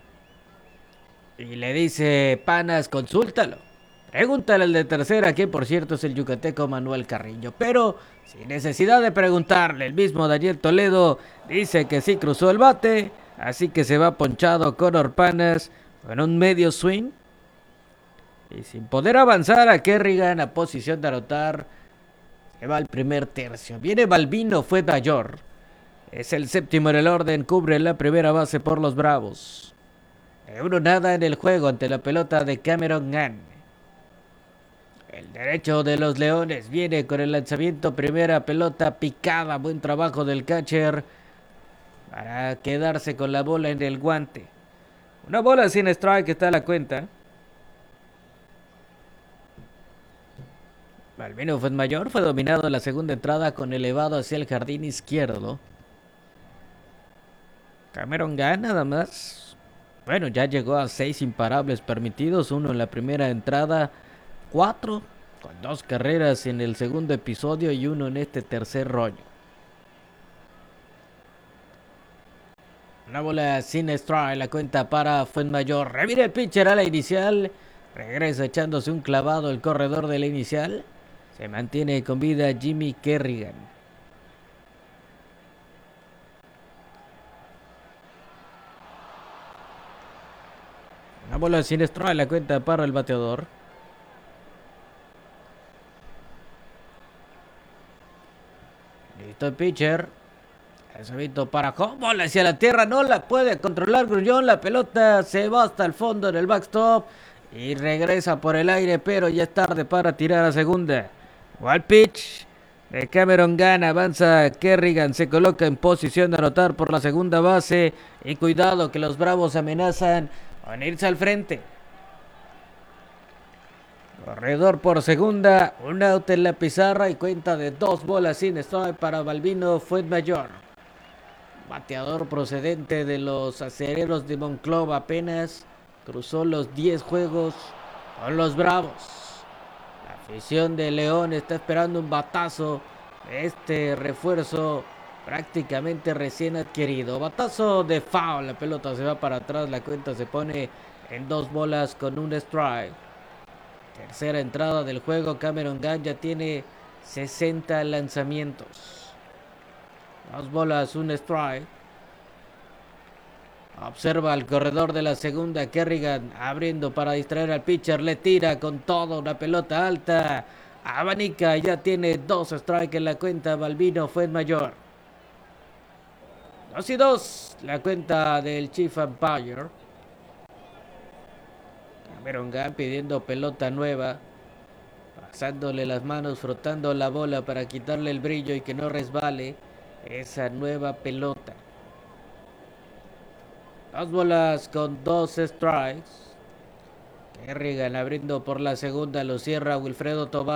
Y le dice Panas, consúltalo. Pregúntale al de tercera, que por cierto es el yucateco Manuel Carriño. Pero sin necesidad de preguntarle, el mismo Daniel Toledo dice que sí cruzó el bate. Así que se va ponchado Conor Panas con un medio swing. Y sin poder avanzar a Kerrigan a posición de anotar, se va al primer tercio. Viene Balbino Fuenmayor. Es el séptimo en el orden, cubre la primera base por los Bravos. Uno nada en el juego ante la pelota de Cameron Gunn. El derecho de los Leones viene con el lanzamiento, primera pelota picada, buen trabajo del catcher para quedarse con la bola en el guante. Una bola sin strike, está a la cuenta. Balbino Fuenmayor fue dominado en la segunda entrada con elevado hacia el jardín izquierdo. Cameron Gunn nada más. Bueno, ya llegó a seis imparables permitidos, uno en la primera entrada, cuatro con dos carreras en el segundo episodio y uno en este tercer rollo. Una bola sin strike, la cuenta para Fuenmayor. Revira el pitcher a la inicial, regresa echándose un clavado el corredor de la inicial. Se mantiene con vida Jimmy Kerrigan. Una bola sin strike, la cuenta para el bateador. Listo el pitcher. Lanzamiento para home, bola hacia la tierra, no la puede controlar Grullón. La pelota se va hasta el fondo en el backstop y regresa por el aire, pero ya es tarde para tirar a segunda. Wild pitch de Cameron Gunn, avanza Kerrigan, se coloca en posición de anotar por la segunda base. Y cuidado que los Bravos amenazan con irse al frente. Corredor por segunda, un out en la pizarra y cuenta de dos bolas sin strike para Balbino Fuenmayor. Bateador procedente de los Acereros de Monclova, apenas cruzó los diez juegos con los Bravos. La afición de León está esperando un batazo de este refuerzo prácticamente recién adquirido. Batazo de foul, la pelota se va para atrás, la cuenta se pone en dos bolas con un strike. Tercera entrada del juego, Cameron Gunn ya tiene sesenta lanzamientos. Dos bolas, un strike. Observa al corredor de la segunda, Kerrigan abriendo para distraer al pitcher, le tira con todo, una pelota alta Abanica ya tiene dos strikes en la cuenta. Balbino Fuenmayor. Dos y dos. La cuenta del Chief Empire. Cameron Gunn pidiendo pelota nueva. Pasándole las manos, frotando la bola para quitarle el brillo y que no resbale esa nueva pelota. Dos bolas con dos strikes. Kerrigan abriendo por la segunda. Lo cierra Wilfredo Tobar.